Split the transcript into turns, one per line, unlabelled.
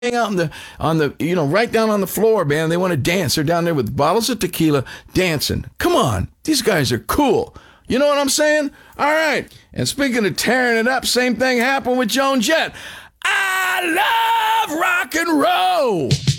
out right down on the floor, man. They want to dance. They're down there with bottles of tequila dancing. Come on. These guys are cool. You know what I'm saying? All right. And speaking of tearing it up, same thing happened with Joan Jett. I love rock and roll.